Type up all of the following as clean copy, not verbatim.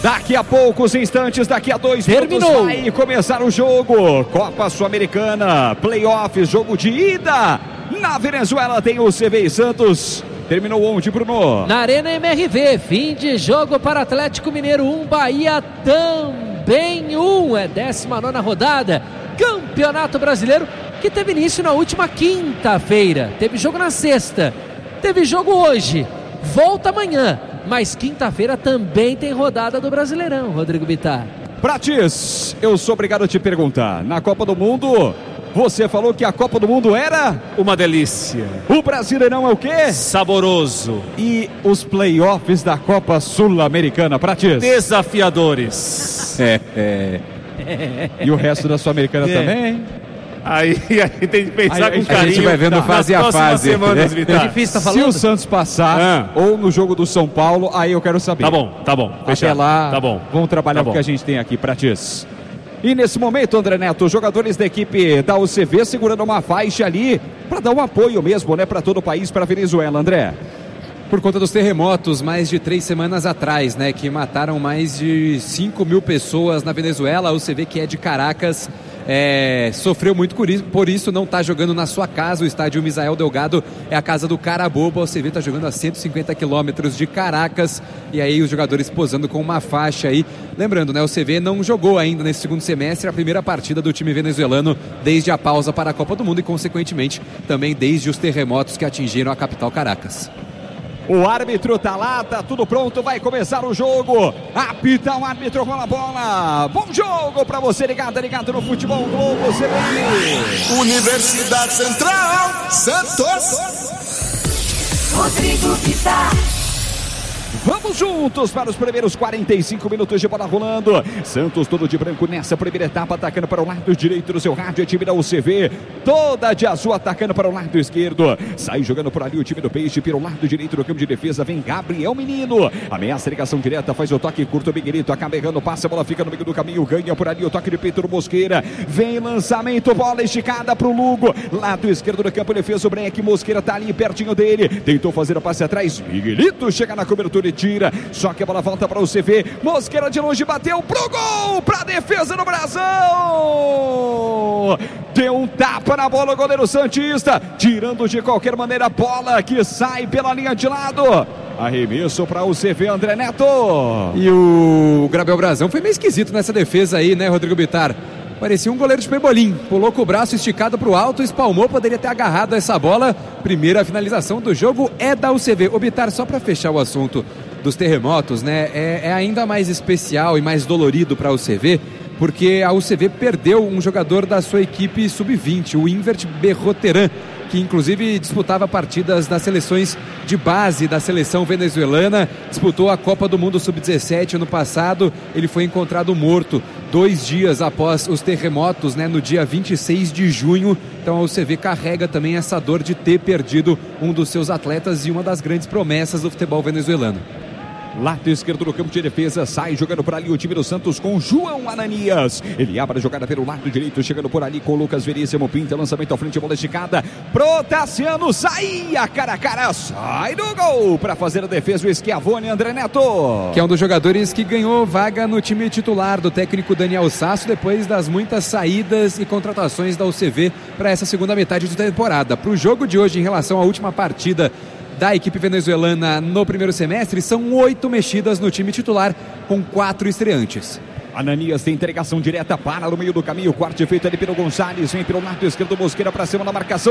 Daqui a poucos instantes, daqui a 2 minutos vai começar o jogo. Copa Sul-Americana, playoffs, jogo de ida. Na Venezuela tem o CV e Santos. Terminou onde, Bruno? Na Arena MRV, fim de jogo para Atlético Mineiro 1, Bahia também 1. É 19ª rodada. Campeonato Brasileiro que teve início na última quinta-feira. Teve jogo na sexta. Teve jogo hoje. Volta amanhã. Mas quinta-feira também tem rodada do Brasileirão, Rodrigo Bittar. Prates, eu sou obrigado a te perguntar. Na Copa do Mundo, você falou que a Copa do Mundo era uma delícia. O Brasileirão é o quê? Saboroso. E os playoffs da Copa Sul-Americana, Prates? Desafiadores. E o resto da Sul-Americana também? Aí tem que pensar com carinho. A gente vai vendo fase a fase. Semanas, É difícil, tá falando? Se o Santos passar, ou no jogo do São Paulo, aí eu quero saber. Tá bom. Até lá, tá bom. Vamos trabalhar com o que a gente tem aqui, Prates. E nesse momento, André Neto, os jogadores da equipe da UCV segurando uma faixa ali para dar um apoio mesmo, né, para todo o país, para a Venezuela, André. Por conta dos terremotos, mais de 3 semanas atrás, né, que mataram mais de 5 mil pessoas na Venezuela. A UCV, que é de Caracas, sofreu muito por isso não está jogando na sua casa. O estádio Misael Delgado é a casa do Carabobo. A UCV está jogando a 150 quilômetros de Caracas, e aí os jogadores posando com uma faixa aí. Lembrando, né, o UCV não jogou ainda nesse segundo semestre a primeira partida do time venezuelano desde a pausa para a Copa do Mundo e, consequentemente, também desde os terremotos que atingiram a capital Caracas. O árbitro tá lá, tá tudo pronto, vai começar o jogo. Apita o árbitro, rola a bola. Bom jogo pra você ligado no Futebol Globo. Universidade Central, Santos. Rodrigo Bittar. Vamos juntos para os primeiros 45 minutos de bola rolando. Santos todo de branco nessa primeira etapa, atacando para o lado direito do seu rádio, é time da UCV. Toda de azul atacando para o lado esquerdo. Sai jogando por ali o time do Peixe, pelo lado direito do campo de defesa. Vem Gabriel Menino. Ameaça, ligação direta, faz o toque curto. Miguelito acaba errando, passa, a bola fica no meio do caminho. Ganha por ali o toque de Pedro Mosqueira. Vem lançamento, bola esticada para o Lugo. Lado esquerdo do campo, defesa o Breck. Mosqueira tá ali pertinho dele. Tentou fazer o passe atrás. Miguelito chega na cobertura e tira, só que a bola volta para o CV. Mosqueira de longe bateu pro gol, pra defesa do Brasil. Deu um tapa na bola o goleiro santista, tirando de qualquer maneira a bola que sai pela linha de lado. Arremesso para o CV, André Neto. E o Gabriel Brazão foi meio esquisito nessa defesa aí, né, Rodrigo Bittar? Parecia um goleiro de pebolim, pulou com o braço esticado para o alto, espalmou, poderia ter agarrado essa bola. Primeira finalização do jogo é da UCV. O Bittar, só para fechar o assunto dos terremotos, né, é ainda mais especial e mais dolorido para a UCV, porque a UCV perdeu um jogador da sua equipe sub-20, o Invert Berroteran, que inclusive disputava partidas das seleções de base da seleção venezuelana, disputou a Copa do Mundo Sub-17 ano passado. Ele foi encontrado morto 2 dias após os terremotos, né, no dia 26 de junho. Então a UCV carrega também essa dor de ter perdido um dos seus atletas e uma das grandes promessas do futebol venezuelano. Lado esquerdo do campo de defesa, sai jogando por ali o time do Santos com João Ananias. Ele abre a jogada pelo lado direito, chegando por ali com o Lucas Veríssimo, pinta, lançamento à frente, bola esticada. Protassiano saía cara a cara, sai do gol para fazer a defesa o Schiavone, André Neto. Que é um dos jogadores que ganhou vaga no time titular do técnico Daniel Sasso depois das muitas saídas e contratações da UCV para essa segunda metade de temporada. Para o jogo de hoje, em relação à última partida da equipe venezuelana no primeiro semestre, são 8 mexidas no time titular, com 4 estreantes. Ananias tem entregação direta, para no meio do caminho, corte feito ali pelo Gonçalves, vem pelo lado esquerdo, Mosqueira para cima da marcação,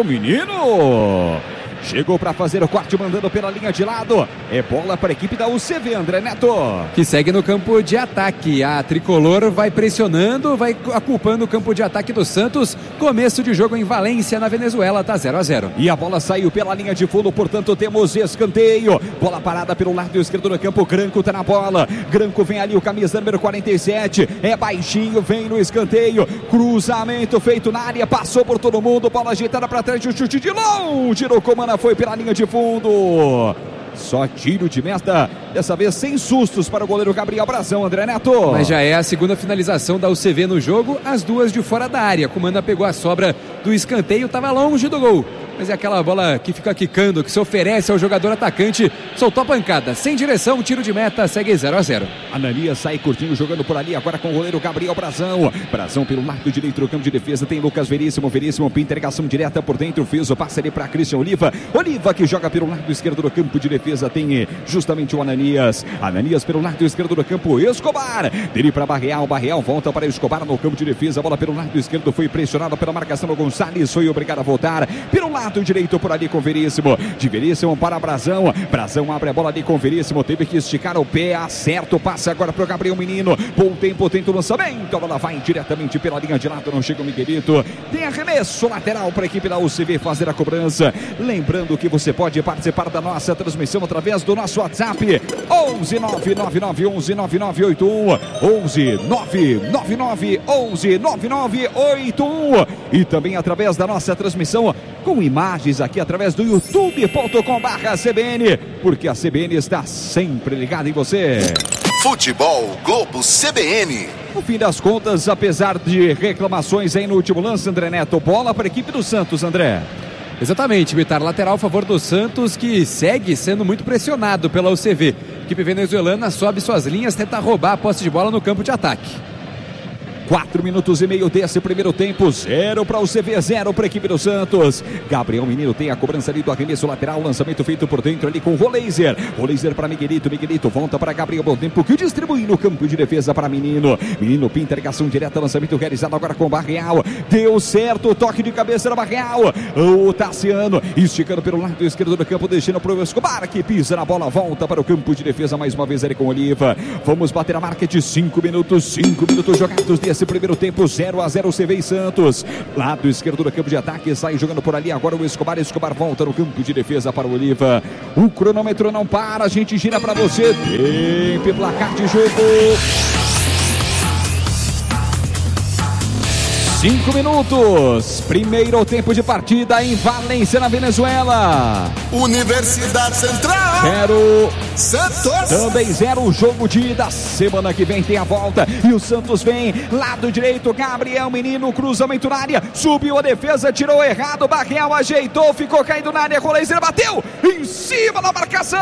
Menino chegou para fazer o corte, mandando pela linha de lado. É bola para a equipe da UCV, André Neto, que segue no campo de ataque. A tricolor vai pressionando, vai ocupando o campo de ataque do Santos. Começo de jogo em Valência, na Venezuela, tá 0-0. E a bola saiu pela linha de fundo, portanto temos escanteio. Bola parada pelo lado esquerdo do campo, Granco tá na bola. Granco vem ali, o camisa número 47, é baixinho, vem no escanteio. Cruzamento feito na área, passou por todo mundo, bola ajeitada para trás, o chute de longe no Comana, foi pela linha de fundo. Só tiro de meta Dessa vez sem sustos para o goleiro Gabriel Brazão, André Neto. Mas já é a segunda finalização da UCV no jogo, as duas de fora da área. Comanda pegou a sobra do escanteio, estava longe do gol. Mas é aquela bola que fica quicando, que se oferece ao jogador atacante. Soltou a pancada, sem direção, tiro de meta, segue 0-0. Ananias sai curtinho, jogando por ali, agora com o goleiro Gabriel Brazão. Brazão pelo lado direito do campo de defesa, tem Lucas Veríssimo. Veríssimo pinta interligação direta por dentro, fez o passe ali para Christian Oliva. Oliva que joga pelo lado esquerdo do campo de defesa, tem justamente o Ananias. Ananias pelo lado esquerdo do campo, Escobar. Dele para Barreal, Barreal volta para Escobar no campo de defesa. A bola pelo lado esquerdo foi pressionada pela marcação do Gonçalves, foi obrigado a voltar pelo lado direito por ali com Veríssimo. De Veríssimo para Brazão. Brazão abre a bola ali com Veríssimo, teve que esticar o pé, acerta o passe agora para o Gabriel Menino. Bom tempo, tenta o lançamento, a bola vai diretamente pela linha de lado, não chega o Miguelito. Tem arremesso lateral para a equipe da UCV fazer a cobrança. Lembrando que você pode participar da nossa transmissão através do nosso WhatsApp 11 999 11 9981 11 999 11 9981 e também através da nossa transmissão com imagens aqui através do youtube.com/CBN, porque a CBN está sempre ligada em você. Futebol Globo CBN. No fim das contas, apesar de reclamações aí no último lance, André Neto, bola para a equipe do Santos, André. Exatamente, Bitar, lateral a favor do Santos, que segue sendo muito pressionado pela UCV. A equipe venezuelana sobe suas linhas, tenta roubar a posse de bola no campo de ataque. 4 minutos e meio desse primeiro tempo, 0 para o CV, 0 para a equipe do Santos. Gabriel Menino tem a cobrança ali do arremesso lateral, lançamento feito por dentro ali com o Roleiser. Roleiser para Miguelito, Miguelito volta para Gabriel Bom Tempo, que distribui no campo de defesa para Menino. Menino pinta ligação direta, lançamento realizado agora com o Barreal. Deu certo, o toque de cabeça da Barreal. O Tassiano esticando pelo lado esquerdo do campo, deixando para o Escobar, que pisa na bola, volta para o campo de defesa mais uma vez ali com o Oliva. Vamos bater a marca de 5 minutos jogados desse primeiro tempo, 0-0 CV e Santos. Lado esquerdo do campo de ataque, sai jogando por ali agora o Escobar. Escobar volta no campo de defesa para o Oliva. O cronômetro não para, a gente gira para você. Tempo e placar de jogo. 5 minutos. Primeiro tempo de partida em Valência, na Venezuela. Universidade Central. 0 Santos. Também 0 o jogo de ida. Semana que vem tem a volta. E o Santos vem. Lado direito, Gabriel Menino, cruzamento na área. Subiu a defesa, tirou errado. Barreal ajeitou, ficou caindo na área. Roleiser bateu em cima da marcação.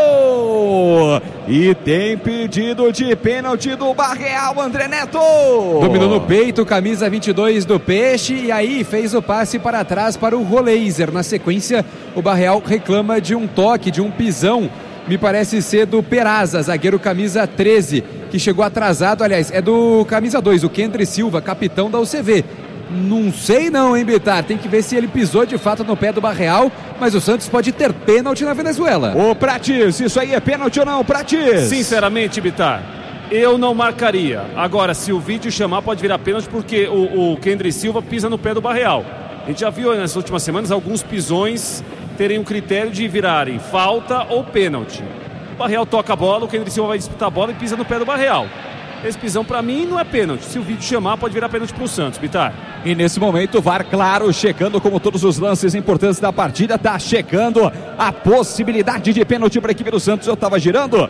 E tem pedido de pênalti do Barreal, André Neto. Dominou no peito, camisa 22 do Peixe, e aí fez o passe para trás para o Roleiser. Na sequência, o Barreal reclama de um toque, de um pisão. Me parece ser do Peraza, zagueiro camisa 13, que chegou atrasado. Aliás, é do camisa 2, o Kendry Silva, capitão da UCV. Não sei não, hein, Bitar? Tem que ver se ele pisou de fato no pé do Barreal, mas o Santos pode ter pênalti na Venezuela. Ô, Pratis, isso aí é pênalti ou não, Pratis? Sinceramente, Bitar, eu não marcaria. Agora, se o vídeo chamar, pode virar pênalti, porque o Kendry Silva pisa no pé do Barreal. A gente já viu nas últimas semanas alguns pisões terem um critério de virarem falta ou pênalti. O Barreal toca a bola, o Kendry Silva vai disputar a bola e pisa no pé do Barreal. Esse pisão, pra mim, não é pênalti. Se o vídeo chamar, pode virar pênalti pro Santos, Bitar. E nesse momento o VAR, claro, checando como todos os lances importantes da partida, tá checando a possibilidade de pênalti para a equipe do Santos. Eu tava girando.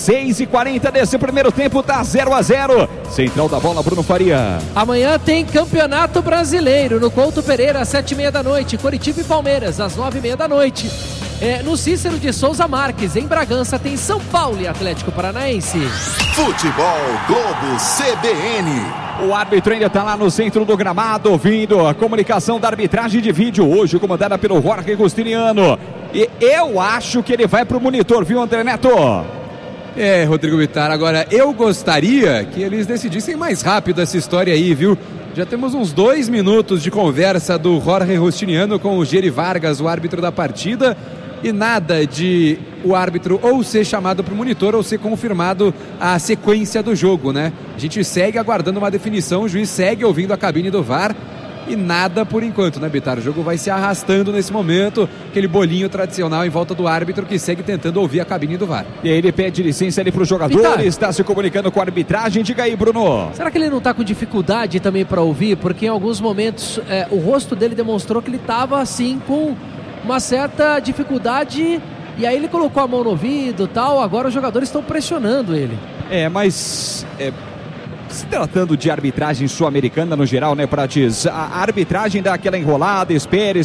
6h40 desse primeiro tempo, tá 0-0. Central da bola, Bruno Faria. Amanhã tem Campeonato Brasileiro no Couto Pereira, às 7h30 da noite. Coritiba e Palmeiras, às 9h30 da noite. No Cícero de Souza Marques, em Bragança, tem São Paulo e Atlético Paranaense. Futebol Globo CBN. O árbitro ainda está lá no centro do gramado, ouvindo a comunicação da arbitragem de vídeo, hoje comandada pelo Jorge Agustiniano. E eu acho que ele vai pro monitor, viu, André Neto? Rodrigo Bitar, agora eu gostaria que eles decidissem mais rápido essa história aí, viu? Já temos uns 2 minutos de conversa do Jorge Agustiniano com o Geri Vargas, o árbitro da partida, e nada de o árbitro ou ser chamado para o monitor ou ser confirmado a sequência do jogo, né? A gente segue aguardando uma definição, o juiz segue ouvindo a cabine do VAR e nada por enquanto, né, Bitar? O jogo vai se arrastando nesse momento, aquele bolinho tradicional em volta do árbitro que segue tentando ouvir a cabine do VAR. E aí ele pede licença ali para o jogador, Bitar, está se comunicando com a arbitragem. Diga aí, Bruno. Será que ele não está com dificuldade também para ouvir? Porque em alguns momentos o rosto dele demonstrou que ele estava assim com uma certa dificuldade E aí ele colocou a mão no ouvido e tal, agora os jogadores estão pressionando ele. Mas se tratando de arbitragem sul-americana no geral, né, Prates? A arbitragem dá aquela enrolada, espera.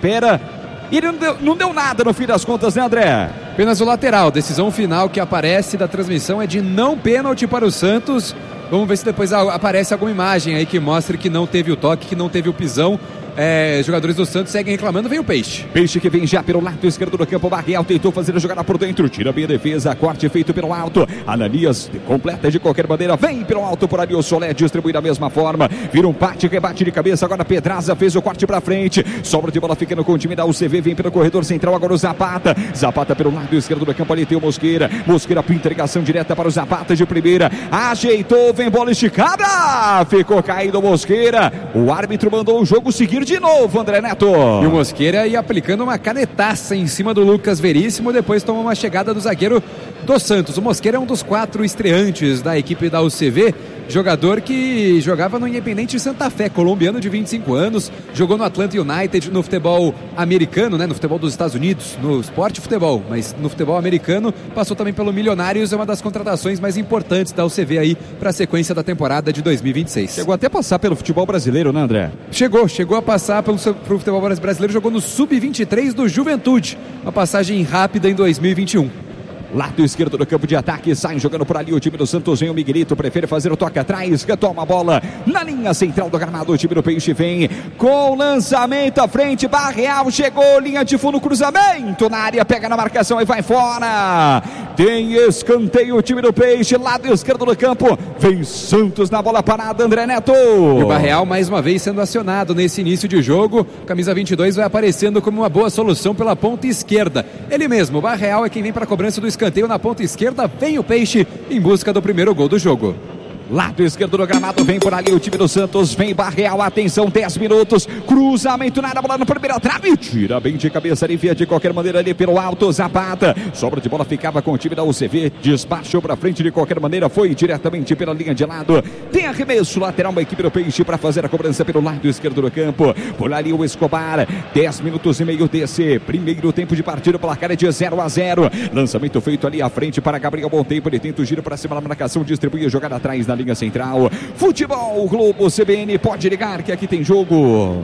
E ele não deu nada no fim das contas, né, André? Apenas o lateral. Decisão final que aparece da transmissão é de não pênalti para o Santos. Vamos ver se depois aparece alguma imagem aí que mostre que não teve o toque, que não teve o pisão. Jogadores do Santos seguem reclamando, vem o Peixe. Peixe que vem já pelo lado esquerdo do campo. Barreal tentou fazer a jogada por dentro, tira bem a defesa, corte feito pelo alto. Ananias completa de qualquer maneira, vem pelo alto por ali o Solé, distribui da mesma forma, vira um rebate de cabeça, agora Pedraza fez o corte pra frente, sobra de bola ficando com o time da UCV, vem pelo corredor central, agora o Zapata pelo lado esquerdo do campo, ali tem o Mosqueira pinta ligação direta para o Zapata de primeira, ajeitou, vem bola esticada, ficou caído o Mosqueira, o árbitro mandou o jogo seguir de novo, André Neto. E o Mosqueira ia aplicando uma canetaça em cima do Lucas Veríssimo, depois tomou uma chegada do zagueiro do Santos. O Mosqueira é um dos 4 estreantes da equipe da UCV, jogador que jogava no Independente Santa Fé, colombiano de 25 anos, jogou no Atlanta United, no futebol americano, né, no futebol dos Estados Unidos, no esporte futebol, mas no futebol americano, passou também pelo Milionários, é uma das contratações mais importantes da UCV aí para a sequência da temporada de 2026. Chegou até a passar pelo futebol brasileiro, né, André? Chegou a passar pelo futebol brasileiro, jogou no Sub-23 do Juventude, uma passagem rápida em 2021. Lado esquerdo do campo de ataque, sai jogando por ali o time do Santos, vem o Miguelito, prefere fazer o toque atrás, retoma a bola na linha central do gramado, o time do Peixe vem com lançamento à frente, Barreal chegou, linha de fundo, cruzamento na área, pega na marcação e vai fora, tem escanteio o time do Peixe, lado esquerdo do campo, vem Santos na bola parada, André Neto. E o Barreal mais uma vez sendo acionado nesse início de jogo, camisa 22 vai aparecendo como uma boa solução pela ponta esquerda, ele mesmo, o Barreal é quem vem para a cobrança do escanteio na ponta esquerda, vem o Peixe em busca do primeiro gol do jogo. Lado esquerdo do gramado, vem por ali o time do Santos, vem Barreal, atenção, 10 minutos, cruzamento na área, bola na primeira trave, tira bem de cabeça, alivia de qualquer maneira ali pelo alto, Zapata, sobra de bola ficava com o time da UCV, despachou pra frente de qualquer maneira, foi diretamente pela linha de lado, tem arremesso lateral, uma equipe do Peixe para fazer a cobrança pelo lado esquerdo do campo, por ali o Escobar, 10 minutos e meio desse primeiro tempo de partida, o placar é de 0-0, lançamento feito ali à frente para Gabriel Monteiro, ele tenta o giro para cima da marcação, distribui a jogada atrás na linha central, Futebol Globo CBN, pode ligar que aqui tem jogo.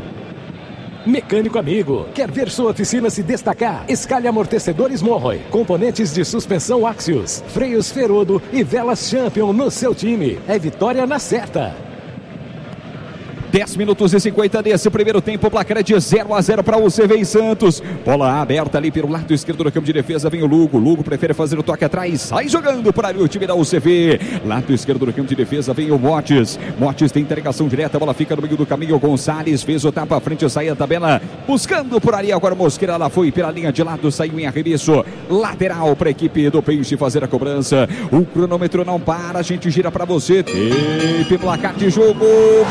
Mecânico amigo, quer ver sua oficina se destacar? Escalhe amortecedores Morroy, componentes de suspensão Axios, freios Ferodo e velas Champion no seu time. É vitória na certa. 10 minutos e 50 desse primeiro tempo, o placar é de 0-0 para o UCV e Santos. Bola aberta ali pelo lado esquerdo do campo de defesa, vem o Lugo prefere fazer o toque atrás, sai jogando por ali o time da UCV. Lado esquerdo do campo de defesa, vem o Motes tem interligação direta, a bola fica no meio do caminho, Gonçalves fez o tapa à frente, sai a tabela, buscando por ali agora Mosqueira, ela foi pela linha de lado, saiu em arremesso lateral para a equipe do Peixe fazer a cobrança. O cronômetro não para, a gente gira para você, tempo, placar de jogo.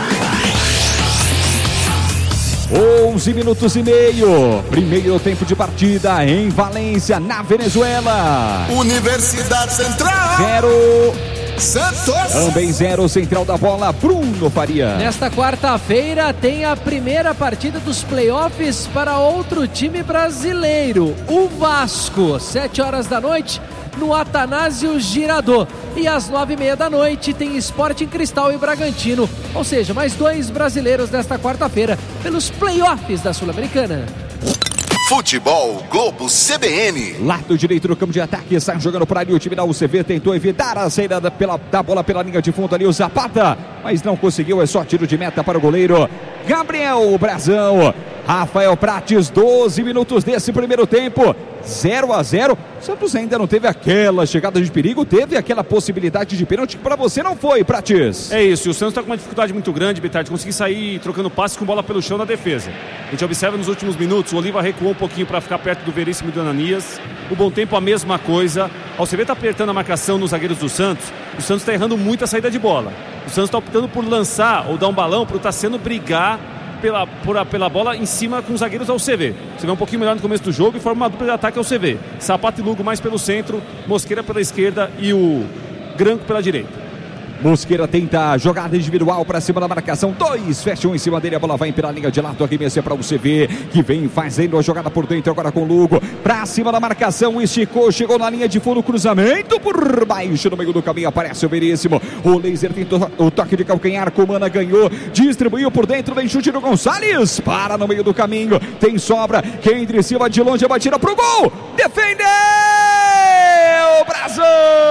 11 minutos e meio, primeiro tempo de partida em Valência, na Venezuela. Universidade Central 0 Santos. Também 0, central da bola, Bruno Faria. Nesta quarta-feira tem a primeira partida dos playoffs para outro time brasileiro, o Vasco, 7 horas da noite, no Atanásio Girardot. E às 9h30 da noite tem Sporting Cristal e Bragantino. Ou seja, mais 2 brasileiros nesta quarta-feira pelos playoffs da Sul-Americana. Futebol Globo CBN. Lado direito do campo de ataque, sai jogando por ali o time da UCV, tentou evitar a saída da bola pela linha de fundo ali o Zapata, mas não conseguiu, é só tiro de meta para o goleiro Gabriel Brazão. Rafael Prates, 12 minutos desse primeiro tempo, 0-0. Santos ainda não teve aquela chegada de perigo, teve aquela possibilidade de pênalti que para você não foi, Prates. É isso, e o Santos está com uma dificuldade muito grande, Bitar, de conseguir sair trocando passes com bola pelo chão na defesa. A gente observa nos últimos minutos, o Oliva recuou um pouquinho para ficar perto do Veríssimo e do Ananias. O Bom Tempo a mesma coisa. A UCV está apertando a marcação nos zagueiros do Santos. O Santos está errando muito a saída de bola. O Santos está optando por lançar ou dar um balão para o Tassiano brigar pela bola em cima com os zagueiros da UCV. Você vê um pouquinho melhor no começo do jogo e forma uma dupla de ataque ao UCV. Zapata e Lugo mais pelo centro, Mosqueira pela esquerda e o Granco pela direita. Mosqueira tenta jogada individual para cima da marcação. 2 fecham em cima dele. A bola vai pela linha de lado. Arremesso é para o CV, que vem fazendo a jogada por dentro agora com o Lugo. Para cima da marcação. Esticou. Chegou na linha de fundo. Cruzamento por baixo. No meio do caminho aparece o Veríssimo. O laser tentou o toque de calcanhar. Comana ganhou. Distribuiu por dentro. Vem chute do Gonçalves. Para no meio do caminho. Tem sobra. Kendry Silva de longe. A batida pro gol. Defendeu! Brasil!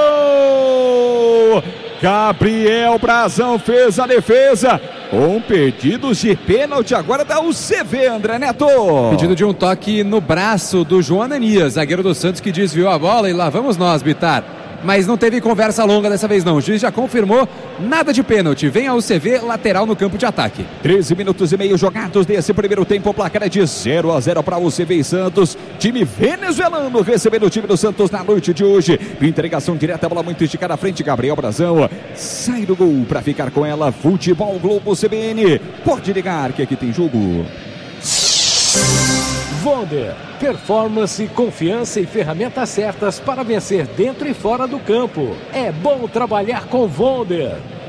Gabriel Brazão fez a defesa. Com pedidos de pênalti agora da UCV, André Neto. Pedido de um toque no braço do João Ananias, zagueiro do Santos, que desviou a bola, e lá vamos nós, Bitar. Mas não teve conversa longa dessa vez não. O juiz já confirmou, nada de pênalti. Vem a UCV, lateral no campo de ataque. 13 minutos e meio jogados desse primeiro tempo. O placar é de 0-0 para a UCV e Santos. Time venezuelano recebendo o time do Santos na noite de hoje. Entregação direta, bola muito esticada à frente. Gabriel Brazão sai do gol para ficar com ela. Futebol Globo CBN. Pode ligar que aqui tem jogo. Vonder, performance, confiança e ferramentas certas para vencer dentro e fora do campo. É bom trabalhar com Vonder.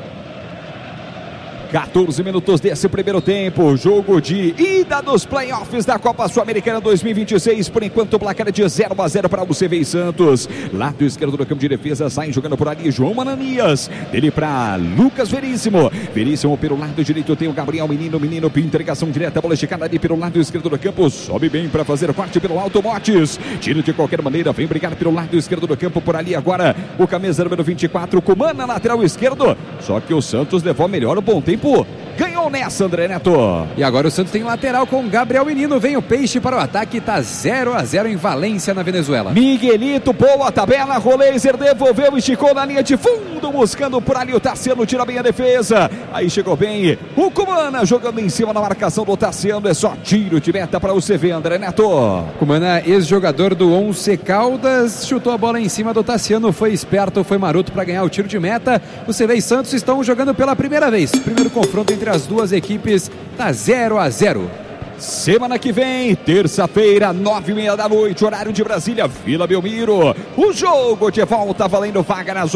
14 minutos desse primeiro tempo, jogo de ida dos playoffs da Copa Sul-Americana 2026, por enquanto o placar é de 0-0 para o UCV e Santos. Lado esquerdo do campo de defesa, sai jogando por ali João Ananias, dele para Lucas Veríssimo, Veríssimo pelo lado direito tem o Gabriel Menino, entregação direta, bola esticada ali pelo lado esquerdo do campo, sobe bem para fazer corte pelo alto, Motes, tira de qualquer maneira, vem brigar pelo lado esquerdo do campo, por ali agora o camisa número 24, Comana, lateral esquerdo, só que o Santos levou melhor o bom tempo. Ganhou nessa, André Neto. E agora o Santos tem lateral com Gabriel Menino. Vem o Peixe para o ataque. Tá 0-0 em Valência, na Venezuela. Miguelito, boa tabela. Roleiser devolveu, esticou na linha de fundo. Buscando por ali o Tassiano. Tira bem a defesa. Aí chegou bem o Comana jogando em cima na marcação do Tassiano. É só tiro de meta para o CV, André Neto. Comana, ex-jogador do Once Caldas, chutou a bola em cima do Tassiano. Foi esperto, foi maroto para ganhar o tiro de meta. O CV e Santos estão jogando pela primeira vez. Primeiro confronto entre as duas equipes, tá 0-0. Semana que vem, terça-feira, 9h30 da noite, horário de Brasília, Vila Belmiro. O jogo de volta valendo vaga nas